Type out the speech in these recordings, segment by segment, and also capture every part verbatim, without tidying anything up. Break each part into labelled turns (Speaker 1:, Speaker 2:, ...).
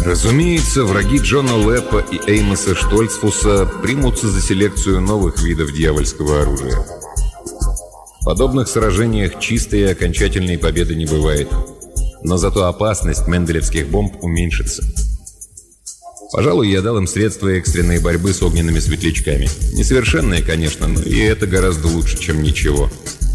Speaker 1: Разумеется, враги Джона Леппа и Эймоса Штольцфуса примутся за селекцию новых видов дьявольского оружия. В подобных сражениях чистой и окончательной победы не бывает. Но зато опасность менделевских бомб уменьшится. Пожалуй, я дал им средства экстренной борьбы с огненными светлячками. Несовершенные, конечно, но и это гораздо лучше, чем ничего.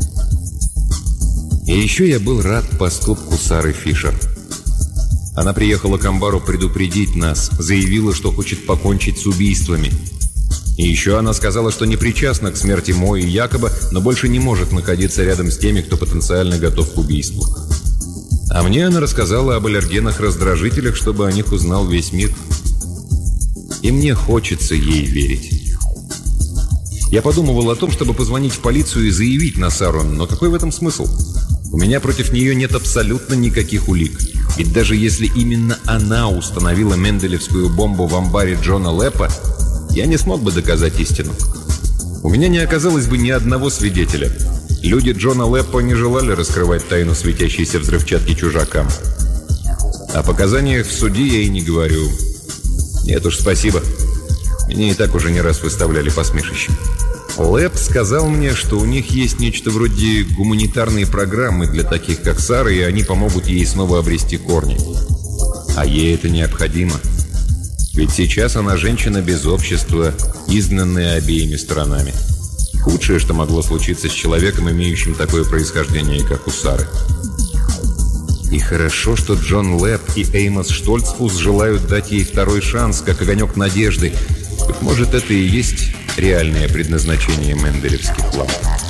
Speaker 1: И еще я был рад поступку Сары Фишер. Она приехала к амбару предупредить нас, заявила, что хочет покончить с убийствами. И еще она сказала, что не причастна к смерти Мо и Якоба, но больше не может находиться рядом с теми, кто потенциально готов к убийству. А мне она рассказала об аллергенах-раздражителях, чтобы о них узнал весь мир. И мне хочется ей верить. Я подумывал о том, чтобы позвонить в полицию и заявить на Сару, но какой в этом смысл? У меня против нее нет абсолютно никаких улик. Ведь даже если именно она установила менделевскую бомбу в амбаре Джона Леппа, я не смог бы доказать истину. У меня не оказалось бы ни одного свидетеля. Люди Джона Леппа не желали раскрывать тайну светящейся взрывчатки чужакам. О показаниях в суде я и не говорю. Нет уж, спасибо. Меня и так уже не раз выставляли посмешищем. Лепп сказал мне, что у них есть нечто вроде гуманитарной программы для таких, как Сара, и они помогут ей снова обрести корни. А ей это необходимо. Ведь сейчас она женщина без общества, изгнанная обеими сторонами. Худшее, что могло случиться с человеком, имеющим такое происхождение, как у Сары. И хорошо, что Джон Лепп и Эймос Штольцфус желают дать ей второй шанс, как огонек надежды. Быть может, это и есть реальное предназначение менделевских ламп.